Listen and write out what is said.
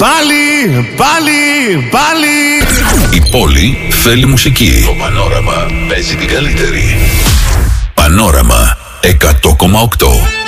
πάλι. Η πόλη θέλει μουσική. Το Πανόραμα παίζει την καλύτερη. Πανόραμα 100,8.